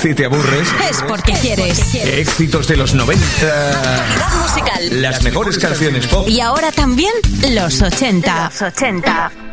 Si te aburres, es porque quieres. Éxitos de los 90. Actualidad musical. Las mejores canciones pop. Y ahora también los 80.